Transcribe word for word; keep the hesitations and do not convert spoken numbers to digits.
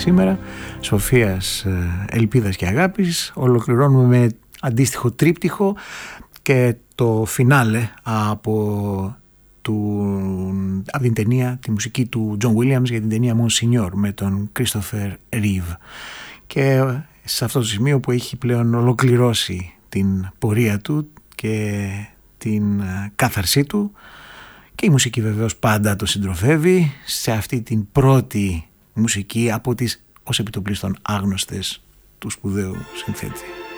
σήμερα, Σοφίας, Ελπίδας και Αγάπης. Ολοκληρώνουμε με αντίστοιχο τρίπτυχο και το φινάλε από, του, από την ταινία, τη μουσική του John Williams για την ταινία Monsignor με τον Christopher Reeve. Και σε αυτό το σημείο που έχει πλέον ολοκληρώσει την πορεία του και την κάθαρσή του, και η μουσική βεβαίως πάντα το συντροφεύει σε αυτή την πρώτη μουσική από τις ως επιτοπλίστων άγνωστες του σπουδαίου συνθέτη.